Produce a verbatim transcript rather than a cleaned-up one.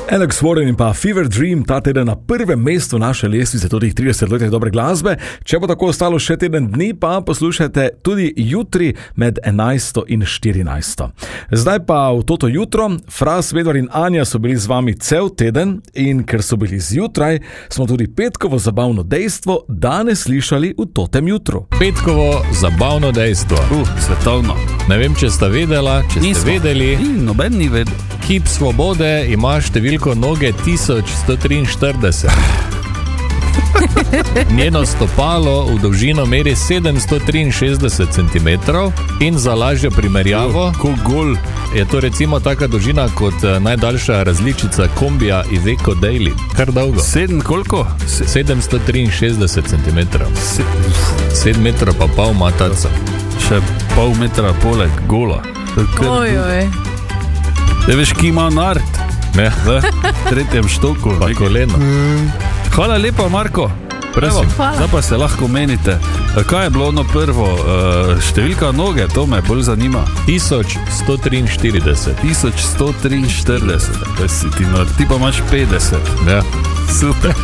Alex Warren in pa Fever Dream ta teden na prvem mestu naše lestvice, tudi trideset let dobre glasbe. Če bo tako ostalo še teden dni, pa poslušajte tudi jutri med enajsto in štirinajsto. Zdaj pa v toto jutro, Fras, Vedvar in Anja so bili z vami cel teden in ker so bili zjutraj, smo tudi petkovo zabavno dejstvo danes slišali v totem jutru. Petkovo zabavno dejstvo. Uh, svetovno. Ne vem, če sta vedela, če ste Nismo. vedeli. Ni, noben ni vedel. Kip Svobode ima številko noge tisoč sto triinštirideset. Njeno stopalo v dolžino meri sedemsto triinšestdeset centimetrov in za lažjo primerjavo Ko gol. je to recimo taka dolžina kot eh, najdaljša različica kombija iz Eco Daily. Kar dolgo. Sedem koliko? Se, sedemsto triinšestdeset centimetrov. se, sedem metrov pa pol ima taca. še pol metra poleg gola. Ojoj. Ne veš, ki ima nart Ne, v tretjem štoku. pa koleno. Hvala lepa, Marko. Prosim. Hvala. Zdaj pa se lahko menite, kaj je bilo ono prvo, uh, številka noge, to me bolj zanima. tisoč sto triinštirideset. tisoč sto triinštirideset, ti, no, ti pa imaš petdeset. Ja. Super.